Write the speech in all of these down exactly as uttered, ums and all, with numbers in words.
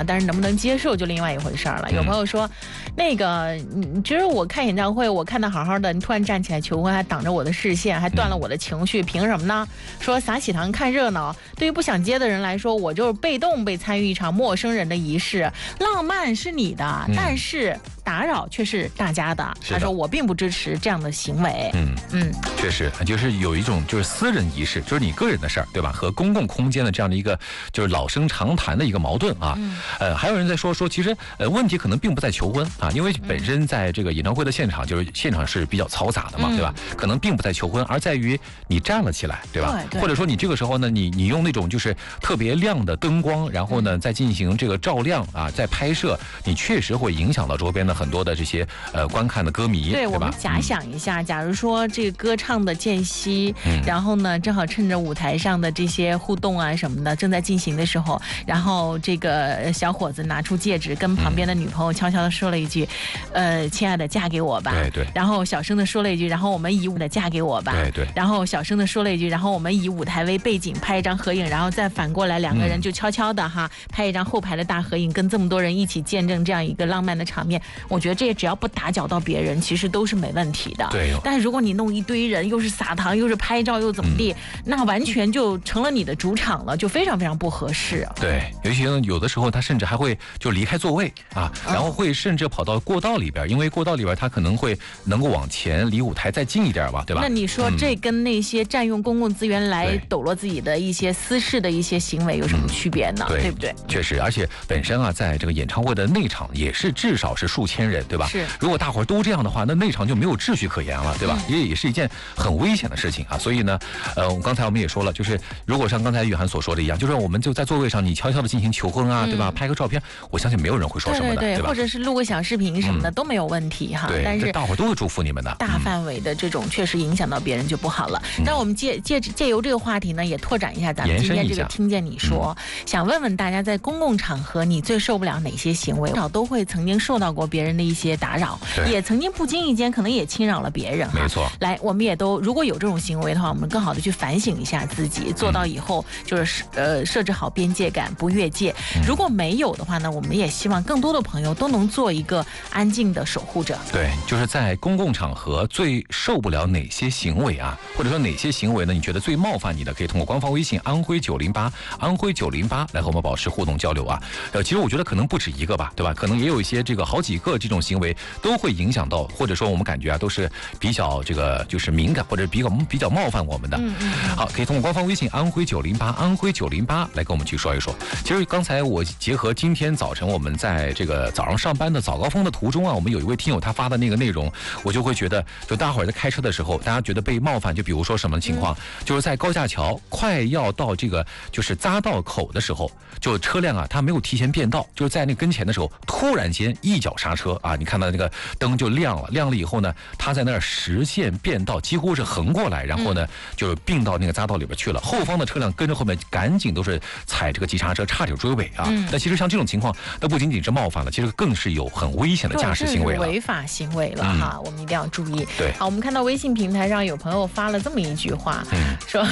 但是能不能接受就另外一回事了。有朋友说，那个你其实我看演唱会，我看得好好的，你突然站起来求婚，还挡着我的视线，还断了我的情绪，凭什么呢？说撒喜糖看热闹，对于不想接的人来说，我就是被动被参与一场陌生人的仪式，浪漫是你的，但是打扰却是大家的。他说我并不支持这样的行为。 嗯嗯，确实就是有一种就是私人仪式，就是你个人的事儿，对吧？和公共空间的这样的一个就是老生常谈的一个矛盾啊。嗯、呃，还有人在说说，其实呃问题可能并不在求婚啊，因为本身在这个演唱会的现场，就是现场是比较嘈杂的嘛，嗯、对吧？可能并不在求婚，而在于你站了起来，对吧？对对，或者说你这个时候呢，你你用那种就是特别亮的灯光，然后呢再进行这个照亮啊，再拍摄，你确实会影响到周边的很多的这些呃观看的歌迷， 对， 对吧？ 我们假想一下，嗯、假如说这个歌唱的间隙，嗯、然后呢正好趁着舞台上的这些互动啊什么的正在进行的时候，然后这个小伙子拿出戒指，跟旁边的女朋友悄悄地说了一句：“嗯、呃，亲爱的，嫁给我吧。” 对对。 然后小声的说了一句：“然后我们以舞的嫁给我吧。” 对对。 然后小声的说了一句：“然后我们以舞台为背景拍一张合影，然后再反过来两个人就悄悄的哈、嗯、拍一张后排的大合影，跟这么多人一起见证这样一个浪漫的场面。我觉得这只要不打搅到别人，其实都是没问题的。 对、哦。 但是如果你弄一堆人，又是撒糖，又是拍照，又怎么地，嗯、那完全就成了你的主场了，就非常非常不合适、啊。 对，尤其有的时候他甚至还会就离开座位啊，然后会甚至跑到过道里边，因为过道里边他可能会能够往前离舞台再近一点吧，对吧？ 那你说这跟那些占用公共资源来抖落自己的一些私事的一些行为有什么区别呢？嗯、对, 对不对？ 确实，而且本身啊，在这个演唱会的内场也是至少是数千人，对吧？ 是。 如果大伙儿都这样的话，那内场就没有秩序可言了，对吧？嗯、也也是一件很危险的事情啊。所以呢，呃，刚才我们也说了，就是如果像刚才雨涵所说的一样，就是我们就在座位上，你悄悄的进行求婚啊，嗯、对吧？拍个照片，我相信没有人会说什么的， 对对对， 对吧？ 或者是录个小视频什么的、嗯、都没有问题哈。 对， 但是大伙儿都会祝福你们的。 大范围的这种确实影响到别人就不好了。嗯、那我们借借借由这个话题呢，也拓展一下咱们今天这个听见你说，嗯、想问问大家，在公共场合你最受不了哪些行为？至少都会曾经受到过别人的一些打扰，也曾经不经意间可能也侵扰了别人哈。 没错。 来，我们也都如果有这种行为的话，我们更好的去反省一下自己，做到以后就是呃设置好边界感，不越界。嗯、如果没有的话呢，我们也希望更多的朋友都能做一个安静的守护者。 对，就是在公共场合最受不了哪些行为啊，或者说哪些行为呢？你觉得最冒犯你的，可以通过官方微信安徽九零八安徽九零八来和我们保持互动交流啊。呃，其实我觉得可能不止一个吧，对吧？可能也有一些这个好几个这种行为都会影响到，或者说我们感觉啊都是比较这个就是敏感或者比较比较冒犯我们的。嗯嗯。好，可以通过官方微信安徽九零八安徽九零八来跟我们去说一说。其实刚才我结合今天早晨我们在这个早上上班的早高峰的途中啊，我们有一位听友他发的那个内容，我就会觉得，就大伙儿在开车的时候，大家觉得被冒犯，就比如说什么情况，嗯、就是在高架桥快要到这个就是匝道口的时候，就车辆啊，它没有提前变道，就是在那跟前的时候，突然间一脚刹车啊，你看到那个灯就亮了，亮了以后呢，他在那儿实线变道，几乎是横过来，然后呢，就并到那个匝道里边去了。后方的车辆跟着后面，赶紧都是踩这个急刹车，差点追尾啊。嗯、那其实像这种情况，那不仅仅是冒犯了，其实更是有很危险的驾驶行为了， 违法行为了哈，嗯、我们一定要注意。 对， 好，我们看到微信平台上有朋友发了这么一句话，嗯、说，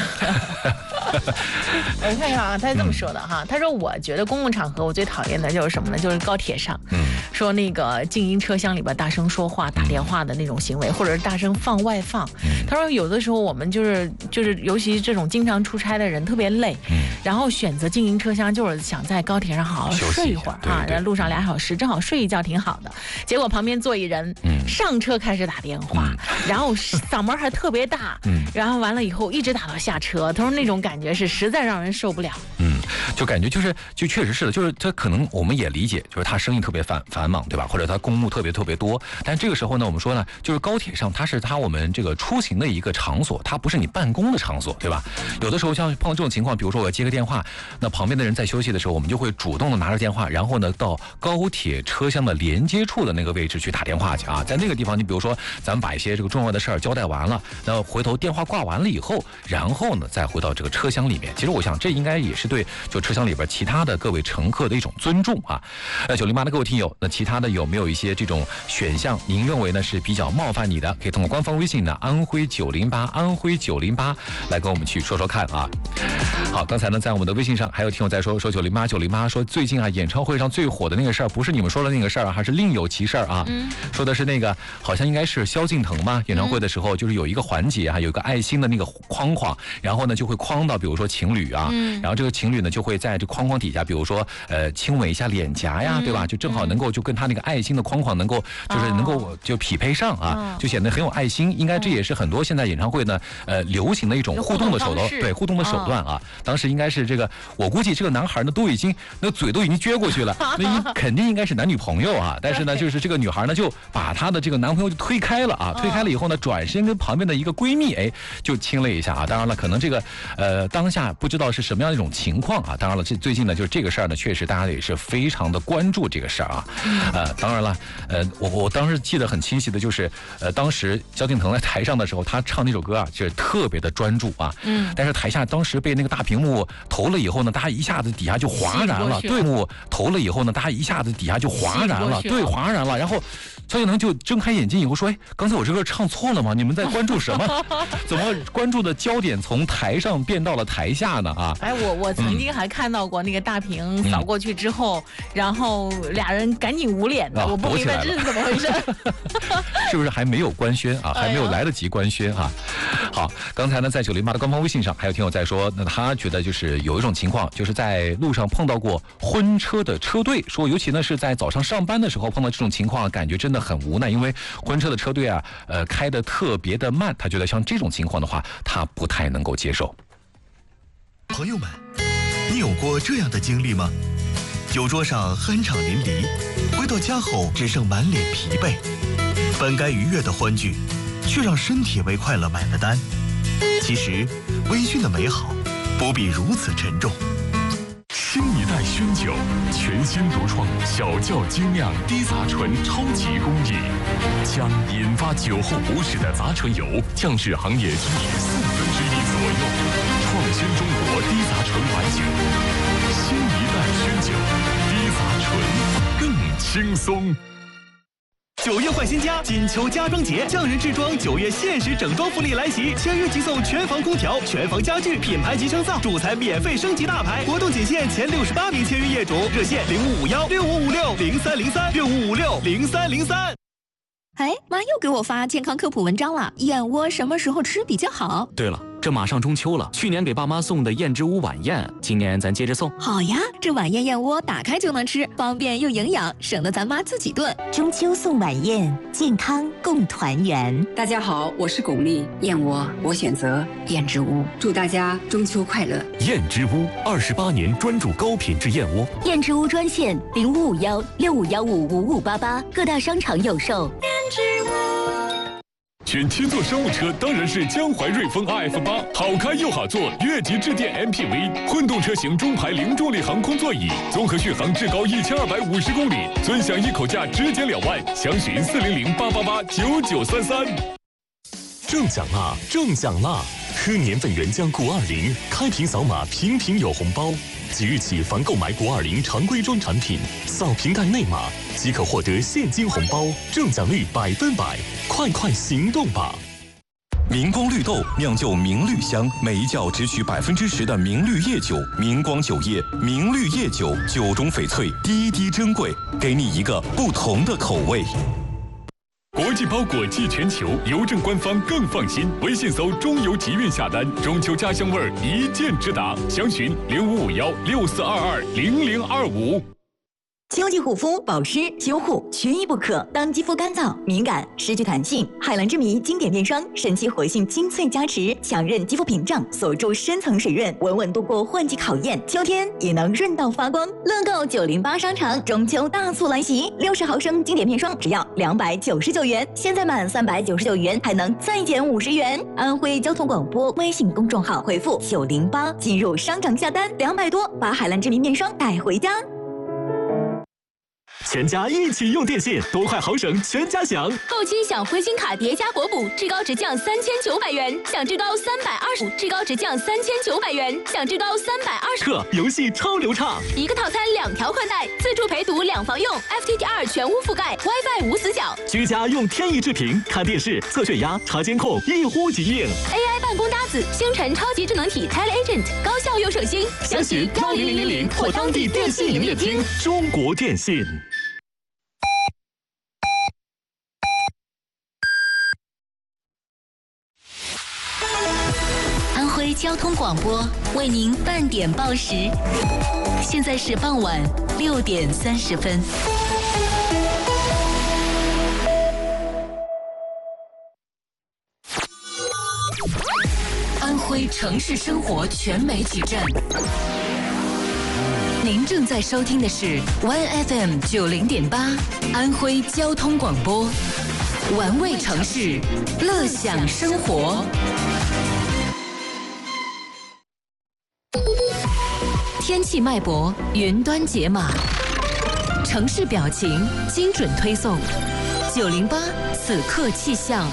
我们看看啊，他是这么说的哈，嗯、他说我觉得公共场合我最讨厌的就是什么呢？就是高铁上，嗯、说那个静音车厢里边大声说话、打电话的那种行为，或者是大声放外放。嗯、他说有的时候我们就是就是尤其这种经常出差的人特别累，嗯、然后选择静音车厢就是想在高铁上好好睡一会儿啊，在路上俩小时正好睡一觉挺好的，结果旁边坐一人，嗯、上车开始打电话，嗯、然后嗓门还特别大，嗯、然后完了以后一直打到下车，他说那种感觉是实在让人受不了。 嗯，就感觉就是就确实是的，就是他可能我们也理解，就是他生意特别繁繁忙，对吧？或者他公务特别特别多，但这个时候呢，我们说呢，就是高铁上它是他我们这个出行的一个场所，它不是你办公的场所，对吧？有的时候像碰到这种情况，比如说我要接个电话，那旁边的人在休息的时候，我们就会主动的拿着电话，然后呢到高铁车厢的连接处的那个位置去打电话去啊，在那个地方，你比如说咱们把一些这个重要的事儿交代完了，那回头电话挂完了以后，然后呢再回到这个车厢里面。其实我想这应该也是对就车厢里边其他的各位乘客的一种尊重啊。呃，九零八的各位听友，那其他的有没有一些这种选项，您认为呢是比较冒犯你的？可以通过官方微信呢安徽九零八安徽九零八来跟我们去说说看啊。好，刚才呢在我们的微信上还有听友在说说九零八九零八说最近啊演唱会上最火的那个事儿，不是你们说的那个事儿，还是另有其事儿啊。嗯，说的是那个好像应该是萧敬腾嘛，演唱会的时候就是有一个环节啊，有一个爱心的那个框框，然后呢就会框到比如说情侣啊，嗯，然后这个情侣呢就会在这框框底下，比如说呃亲吻一下脸颊呀，嗯，对吧？就正好能够就跟他那个爱心的框框能够就是能够就匹配上啊，哦，就显得很有爱心。应该这也是很多现在演唱会呢呃流行的一种互动的手段，对互动的手段啊。哦，当时应该是这个，我估计这个男孩呢都已经那嘴都已经撅过去了，那肯定应该是男女朋友啊。但是呢，就是这个女孩呢就把她的这个男朋友就推开了啊，推开了以后呢，转身跟旁边的一个闺蜜哎就亲了一下啊。当然了，可能这个呃当下不知道是什么样的一种情况啊。当然了，这最近呢就是这个事儿呢，确实大家也是非常的关注这个事儿啊。呃，当然了，呃，我我当时记得很清晰的就是，呃，当时萧敬腾在台上的时候，他唱那首歌啊，就是特别的专注啊。嗯。但是台下当时被那个大屏幕投了以后呢，大家一下子底下就哗然了。对幕投了以后呢，大家一下子底下就哗然了，对，哗然了。然后萧敬腾就睁开眼睛以后说：“哎，刚才我这个唱错了吗？你们在关注什么？怎么关注的焦点从台上变到了台下呢？”啊！ 哎，我我曾经还看到过那个大屏扫过去之后，嗯、然后俩人赶紧捂脸的，啊、我不明白这是怎么回事。 是不是还没有官宣啊？还没有来得及官宣啊？好，刚才呢，在九零八的官方微信上，还有听友在说，那他觉得就是有一种情况，就是在路上碰到过婚车的车队，说尤其呢是在早上上班的时候碰到这种情况，感觉真的很无奈，因为婚车的车队啊，呃，开得特别的慢，他觉得像这种情况的话，他不太能够接受。 朋友们，你有过这样的经历吗？酒桌上酣畅淋漓，回到家后只剩满脸疲惫，本该愉悦的欢聚，却让身体为快乐买了单。其实，微醺的美好不必如此沉重。 新一代熏酒，全新独创小窖精酿低杂醇超级工艺，将引发酒后不适的杂醇油降至行业均值四分之一左右，创新中国低杂醇白酒。新一代熏酒，低杂醇更轻松。 九月换新家，金秋家装节，匠人制装九月限时整装福利来袭，签约即送全房空调、全房家具，品牌级升造，主材免费升级大牌。活动仅限前六十八名签约业主，热线零五五幺六五五六零三零三六五五六零三零三。 哎，妈又给我发健康科普文章了，燕窝什么时候吃比较好？ 对了，这马上中秋了，去年给爸妈送的燕之屋晚宴，今年咱接着送。 好呀，这晚宴燕窝打开就能吃，方便又营养，省得咱妈自己炖。 中秋送晚宴，健康共团圆。 大家好，我是巩俐，燕窝我选择燕之屋，祝大家中秋快乐。 燕之屋二十八年专注高品质燕窝。 燕之屋专线零五五幺六五幺五五五八八，各大商场有售。 选七座商务车当然是江淮瑞风 R F 八，好开又好坐，越级致电 M P V， 混动车型中排零重力航空座椅，综合续航至高一千二百五十公里，尊享一口价直减两万，详询四零零八八八九九三三。中奖啦！中奖啦！喝年份原浆谷二零，开瓶扫码，瓶瓶有红包。即日起，凡购买谷二零常规装产品，扫瓶盖内码即可获得现金红包，中奖率百分百！快快行动吧！ 明光绿豆酿就明绿香，每一窖只取百分之十的明绿叶酒。明光酒业明绿叶酒，酒中翡翠，滴滴珍贵，给你一个不同的口味。 国际包裹寄全球，邮政官方更放心。微信搜中邮集运下单，中秋家乡味儿一键直达。详询零五五幺六四二二零零二五。 秋季护肤、保湿、修护缺一不可。当肌肤干燥、敏感、失去弹性，海蓝之谜经典面霜神奇活性精粹加持，强韧肌肤屏障，锁住深层水润，稳稳度过换季考验。秋天也能润到发光。乐购九零八商场中秋大促来袭，六十毫升经典面霜只要两百九十九元，现在满三百九十九元还能再减五十元。安徽交通广播微信公众号回复九零八进入商场下单，两百多把海蓝之谜面霜带回家。 全家一起用电信，多快好省，全家享。 购机享灰星卡叠加国补，至高直降三千九百元，享至高三百二十，至高直降三千九百元，享至高三百二十。 特游戏超流畅， 一个套餐两条宽带，自助陪读两房用 ，F T T 二全屋覆盖 ，WiFi 无死角。 居家用天翼智屏看电视、测血压、查监控，一呼即应。 A I 办公搭子，星辰超级智能体 TeleAgent， 高效又省心。 详询幺零零零零或当地电信营业厅。中国电信。 安徽交通广播为您半点报时，现在是傍晚六点三十分。安徽城市生活全媒体站，您正在收听的是 One F M 九零点八，安徽交通广播，玩味城市，乐享生活。天气脉搏，云端解码，城市表情，精准推送。九零八此刻气象。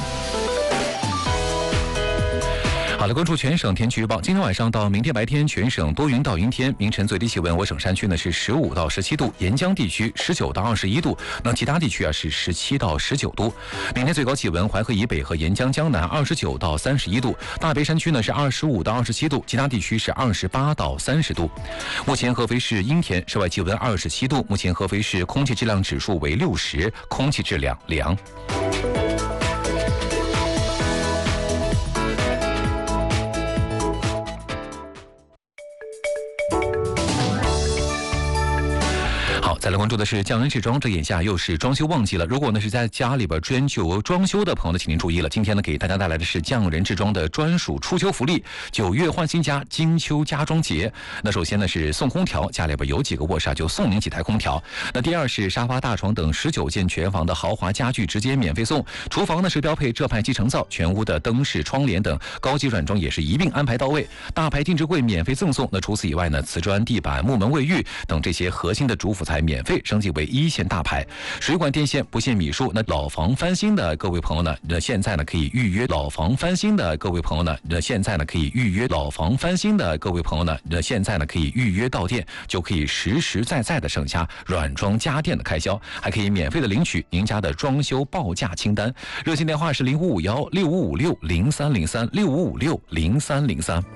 好了，关注全省天气预报。今天晚上到明天白天，全省多云到阴天。明晨最低气温，我省山区呢是十五到十七度，沿江地区十九到二十一度，那其他地区啊是十七到十九度。明天最高气温，淮河以北和沿江江南二十九到三十一度，大别山区呢是二十五到二十七度，其他地区是二十八到三十度。目前合肥市阴天，室外气温二十七度。目前合肥市空气质量指数为六十，空气质量良。再来关注的是匠人制装，这眼下又是装修旺季了。如果呢是在家里边追求装修的朋友呢，请您注意了。今天呢给大家带来的是匠人制装的专属初秋福利——九月换新家金秋家装节。那首先呢是送空调，家里边有几个卧室啊，就送您几台空调。那第二是沙发、大床等十九件全房的豪华家具直接免费送。厨房呢是标配浙派集成灶，全屋的灯饰、窗帘等高级软装也是一并安排到位。大牌定制柜免费赠送。那除此以外呢，瓷砖、地板、木门、卫浴等这些核心的主辅材免费升级为一线大牌。水管电线不限米数，那老房翻新的各位朋友呢，那现在呢可以预约老房翻新的各位朋友呢，那现在呢可以预约老房翻新的各位朋友呢，那现在呢可以预约到店，就可以实实在在的省下软装家电的开销，还可以免费的领取您家的装修报价清单。热线电话是零五五幺六五五六零三零三六五五六零三零三。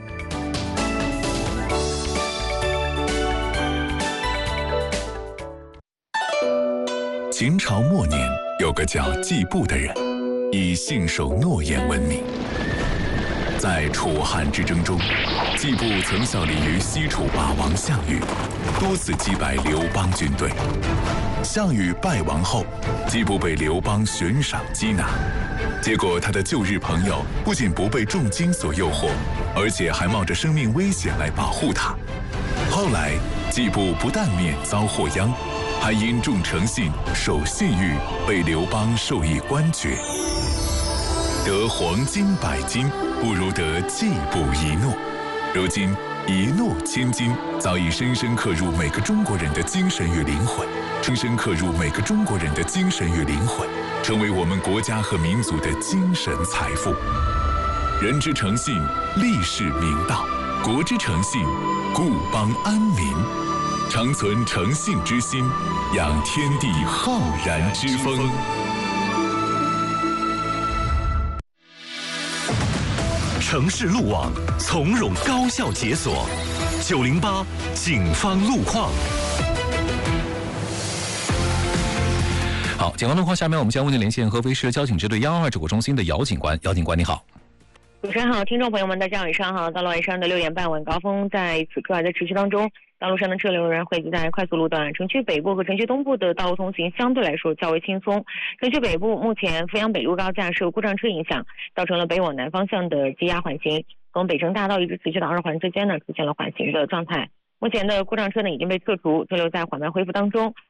秦朝末年，有个叫季布的人，以信守诺言闻名。在楚汉之争中，季布曾效力于西楚霸王项羽，多次击败刘邦军队。项羽败亡后，季布被刘邦悬赏缉拿，结果他的旧日朋友不仅不被重金所诱惑，而且还冒着生命危险来保护他。后来，季布不但免遭祸殃，还因重诚信、守信誉，被刘邦授以官爵。得黄金百斤，不如得季布一诺。如今，一诺千金早已深深刻入每个中国人的精神与灵魂，深深刻入每个中国人的精神与灵魂，成为我们国家和民族的精神财富。人之诚信，立世明道；国之诚信，固邦安民。常存诚信之心，养天地浩然之风。 城市路网，从容高效解锁。九零八警方路况。 好，警方路况，下面我们将为您连线合肥市交警支队幺二指挥中心的姚警官。姚警官，你好。 主持人好，听众朋友们，大家晚上好。到了晚上的六点半，晚高峰在此刻还在持续当中。道路上的车流仍然汇集在快速路段，城区北部和城区东部的道路通行相对来说较为轻松。城区北部目前阜阳北路高架受故障车影响，造成了北往南方向的积压缓行，从北城大道一直持续到二环之间呢出现了缓行的状态。目前的故障车呢已经被撤除，车流在缓慢恢复当中。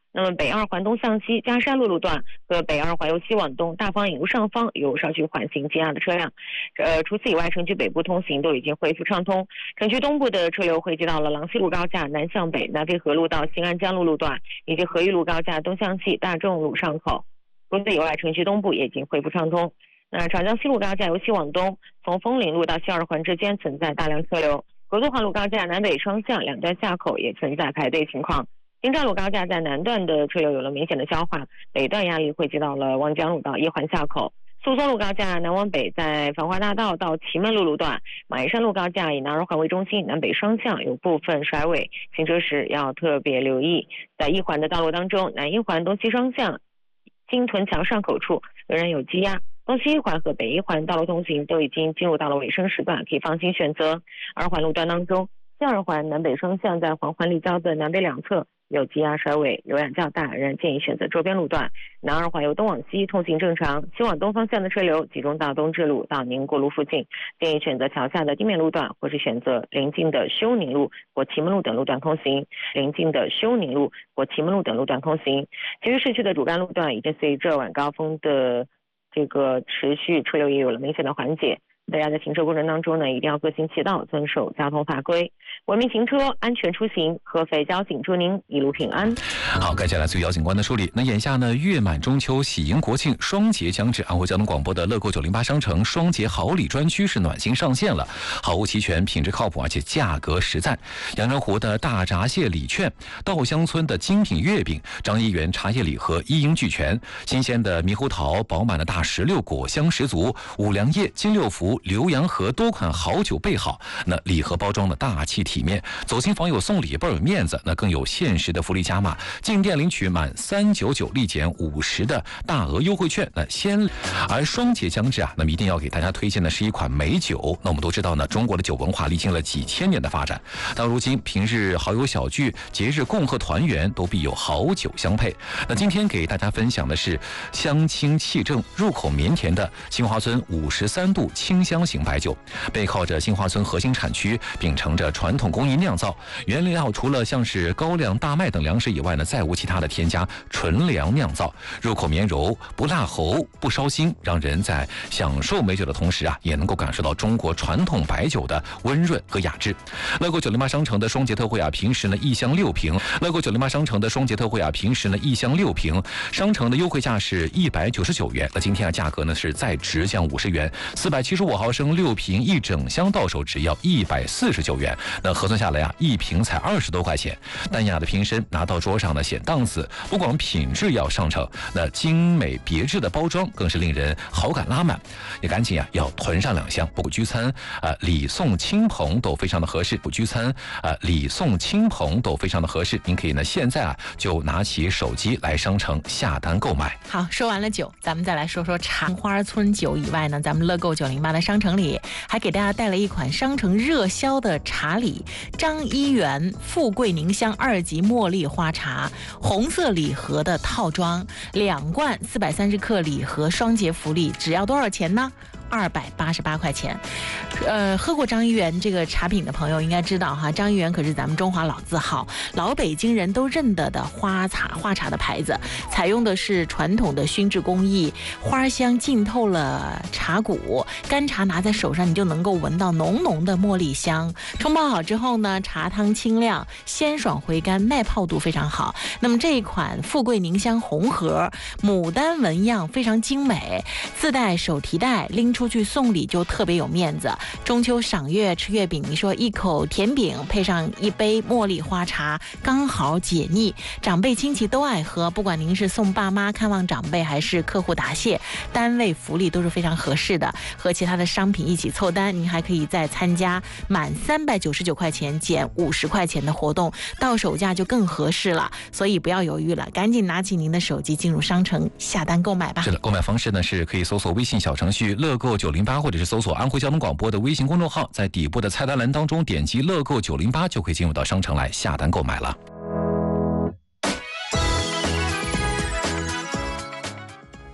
那么北二环东向西嘉山路路段和北二环由西往东大方引路上方有稍许缓行积压的车辆。呃，除此以外，城区北部通行都已经恢复畅通。城区东部的车流汇集到了郎西路高架南向北南飞河路到新安江路路段，以及和玉路高架东向西大众路上口。除此以外，城区东部也已经恢复畅通。那长江西路高架由西往东，从枫林路到西二环之间存在大量车流。国都环路高架南北双向两段下口也存在排队情况。京兆路高架在南段的车流有了明显的消化，北段压力汇集到了望江路到一环下口。宿松路高架南往北在繁华大道到祁门路路段，马鞍山路高架以南二环为中心，南北双向有部分甩尾，行车时要特别留意。在一环的道路当中，南一环东西双向金屯桥上口处仍然有积压，东西一环和北一环道路通行都已经进入到了尾声时段，可以放心选择。二环路段当中，西二环南北双向在黄环立交的南北两侧有积压甩尾，流量较大，仍然建议选择周边路段。南二环由东往西通行正常，西往东方向的车流集中到东直路到宁国路附近，建议选择桥下的地面路段，或是选择临近的休宁路或祁门路等路段通行。临近的休宁路或祁门路等路段通行。其余市区的主干路段已经随着晚高峰的这个持续车流也有了明显的缓解。大家在行车过程当中呢，一定要各行其道，遵守交通法规，文明行车，安全出行。合肥交警祝您一路平安。 好，感谢来自于姚警官的梳理。那眼下呢，月满中秋，喜迎国庆，双节将至，安徽交通广播的乐购九零八商城双节好礼专区是暖心上线了，好物齐全，品质靠谱，而且价格实在。阳澄湖的大闸蟹礼券，稻香村的精品月饼，张一元茶叶礼盒一应俱全，新鲜的猕猴桃，饱满的大石榴，果香十足。五粮液、金六福、浏阳河多款好酒备好，那礼盒包装的大气体面，走亲访友送礼倍儿有面子，那更有限时的福利加码，进店领取满三百九十九立减五十的大额优惠券。那先，而双节将至啊，那么一定要给大家推荐的是一款美酒。那我们都知道呢，中国的酒文化历经了几千年的发展，到如今平日好友小聚、节日共贺团圆，都必有好酒相配。那今天给大家分享的是香清气正、入口绵甜的杏花村五十三度清香型白酒，背靠着杏花村核心产区，秉承着传统工艺酿造，原料除了像是高粱、大麦等粮食以外呢，再无其他的添加，纯粮酿造，入口绵柔，不辣喉，不烧心，让人在享受美酒的同时啊，也能够感受到中国传统白酒的温润和雅致。乐购九零八商城的双节特惠啊，平时呢一箱六瓶，乐购九零八商城的双节特惠啊，平时呢一箱六瓶，商城的优惠价是一百九十九元，那今天啊价格呢是再直降五十元，四百七十五毫升六瓶一整箱到手只要一百四十九元，那核算下来啊，一瓶才二十多块钱。淡雅的瓶身拿到桌上呢显档次，不光品质要上乘，那精美别致的包装更是令人好感拉满，也赶紧啊要囤上两箱，不过聚餐呃礼送亲朋都非常的合适，不聚餐呃礼送亲朋都非常的合适。您可以呢现在啊就拿起手机来商城下单购买。 好，说完了酒，咱们再来说说茶花村酒以外呢，咱们乐购九零八的商城里还给大家带了一款商城热销的茶礼，张一元富贵凝香二级茉莉花茶红色礼盒的套装，两罐四百三十克礼盒双节福利，只要多少钱呢？二百八十八块钱。呃，喝过张一元这个茶品的朋友应该知道哈，张一元可是咱们中华老字号，老北京人都认得的花茶花茶的牌子，采用的是传统的熏制工艺，花香浸透了茶骨，干茶拿在手上你就能够闻到浓浓的茉莉香。冲泡好之后呢，茶汤清亮，鲜爽回甘，耐泡度非常好。那么这一款富贵凝香红盒，牡丹纹样非常精美，自带手提袋，拎出去送礼就特别有面子。中秋赏月吃月饼，你说一口甜饼配上一杯茉莉花茶，刚好解腻，长辈亲戚都爱喝。不管您是送爸妈看望长辈，还是客户答谢，单位福利都是非常合适的。和其他的商品一起凑单，您还可以再参加满三百九十九块钱减五十块钱的活动，到手价就更合适了。所以不要犹豫了，赶紧拿起您的手机进入商城下单购买吧。 是的，购买方式呢是可以搜索微信小程序乐购九零八，或者是搜索安徽交通广播的微信公众号，在底部的菜单栏当中点击乐购九零八，就可以进入到商城来下单购买了。 以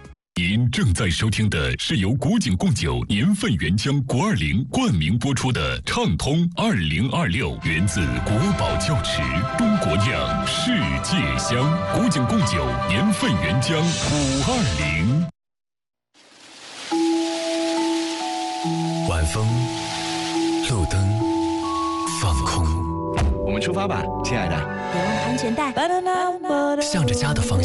您正在收听的是由古井贡酒年份原浆国二零冠名播出的畅通二零二六，源自国宝窖池，中国酿，世界香。古井贡酒年份原浆五二零。 晚风，路灯，放空。 我们出发吧，亲爱的。 别忘了安全带。 向着家的方向。